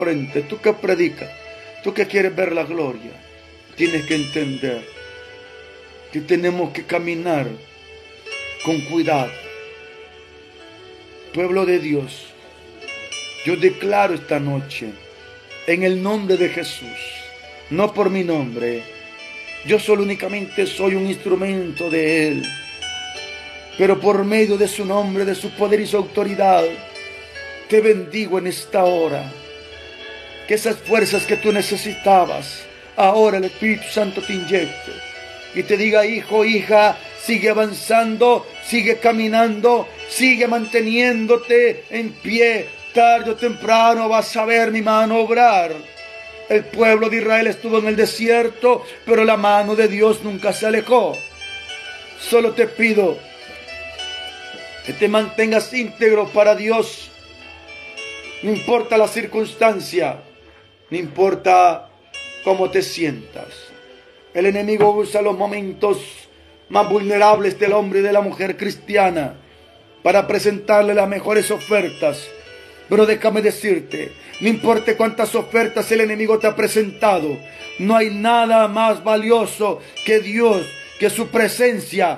frente, tú que predicas, tú que quieres ver la gloria, tienes que entender que tenemos que caminar con cuidado. Pueblo de Dios, yo declaro esta noche, en el nombre de Jesús, no por mi nombre, yo solo únicamente soy un instrumento de Él, pero por medio de su nombre, de su poder y su autoridad, te bendigo en esta hora. Que esas fuerzas que tú necesitabas, ahora el Espíritu Santo te inyecte y te diga: hijo, hija, sigue avanzando, sigue caminando, sigue manteniéndote en pie. Tarde o temprano vas a ver mi mano obrar. El pueblo de Israel estuvo en el desierto, pero la mano de Dios nunca se alejó. Solo te pido que te mantengas íntegro para Dios. No importa la circunstancia, no importa cómo te sientas. El enemigo usa los momentos más vulnerables del hombre y de la mujer cristiana para presentarle las mejores ofertas. Pero déjame decirte, no importa cuántas ofertas el enemigo te ha presentado, no hay nada más valioso que Dios, que su presencia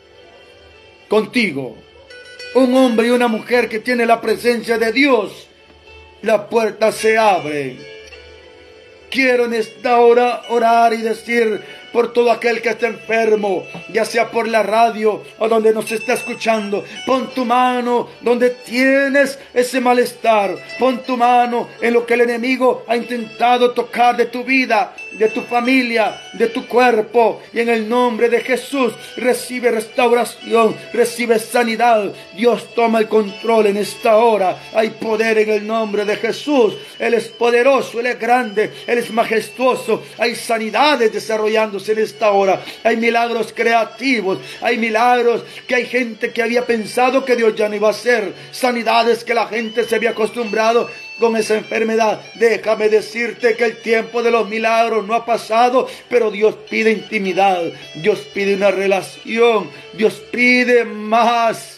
contigo. Un hombre y una mujer que tiene la presencia de Dios, la puerta se abre. Quiero en esta hora orar y decir por todo aquel que está enfermo, ya sea por la radio o donde nos está escuchando. Pon tu mano donde tienes ese malestar. Pon tu mano en lo que el enemigo ha intentado tocar de tu vida, de tu familia, de tu cuerpo. Y en el nombre de Jesús, recibe restauración, recibe sanidad. Dios toma el control en esta hora. Hay poder en el nombre de Jesús. Él es poderoso, Él es grande, Él es majestuoso. Hay sanidades desarrollándose en esta hora. Hay milagros creativos, hay milagros que hay gente que había pensado que Dios ya no iba a hacer, sanidades que la gente se había acostumbrado con esa enfermedad. Déjame decirte que el tiempo de los milagros no ha pasado, pero Dios pide intimidad, Dios pide una relación, Dios pide más.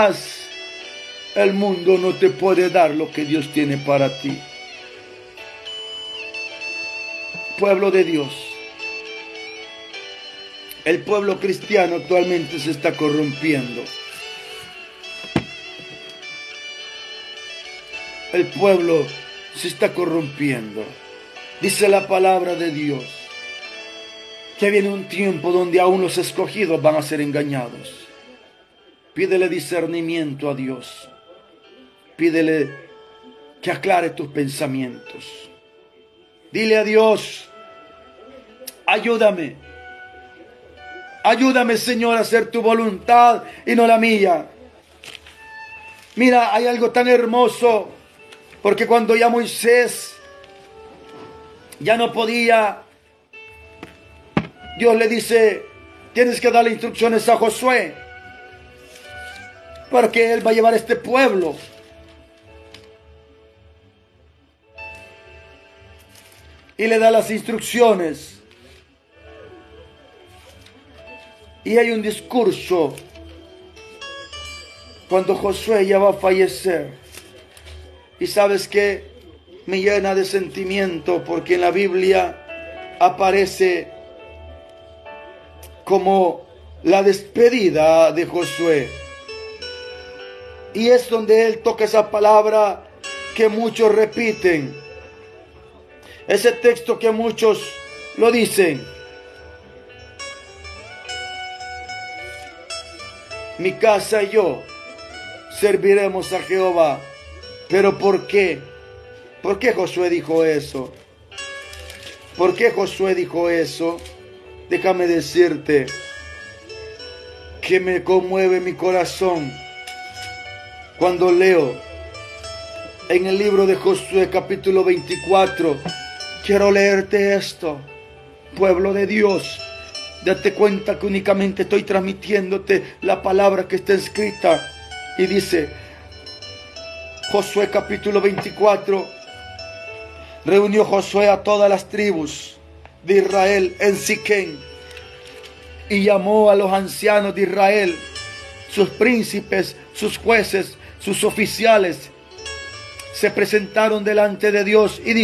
El mundo no te puede dar lo que Dios tiene para ti. Pueblo de Dios, el pueblo cristiano actualmente se está corrompiendo. El pueblo se está corrompiendo. Dice la palabra de Dios que viene un tiempo donde aún los escogidos van a ser engañados. Pídele discernimiento a Dios. Pídele que aclare tus pensamientos. Dile a Dios: ayúdame. Ayúdame, Señor, a hacer tu voluntad y no la mía. Mira, hay algo tan hermoso, porque cuando ya Moisés ya no podía, Dios le dice: tienes que darle instrucciones a Josué, porque él va a llevar a este pueblo. Y le da las instrucciones. Y hay un discurso cuando Josué ya va a fallecer. Y sabes qué, me llena de sentimiento, porque en la Biblia aparece como la despedida de Josué. Y es donde él toca esa palabra que muchos repiten. Ese texto que muchos lo dicen. Mi casa y yo serviremos a Jehová. ¿Pero por qué? ¿Por qué Josué dijo eso? ¿Por qué Josué dijo eso? Déjame decirte que me conmueve mi corazón cuando leo en el libro de Josué capítulo 24. Quiero leerte esto, pueblo de Dios. Date cuenta que únicamente estoy transmitiéndote la palabra que está escrita. Y dice, Josué capítulo 24. Reunió Josué a todas las tribus de Israel en Siquén. Y llamó a los ancianos de Israel, sus príncipes, sus jueces, sus oficiales, se presentaron delante de Dios y